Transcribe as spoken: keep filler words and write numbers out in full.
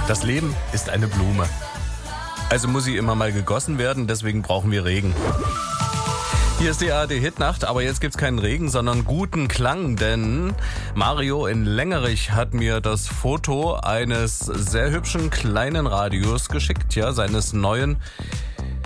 Das Leben ist eine Blume. Also muss sie immer mal gegossen werden, deswegen brauchen wir Regen. Hier ist die A R D-Hitnacht, aber jetzt gibt's keinen Regen, sondern guten Klang, denn Mario in Längerich hat mir das Foto eines sehr hübschen kleinen Radios geschickt, ja, seines neuen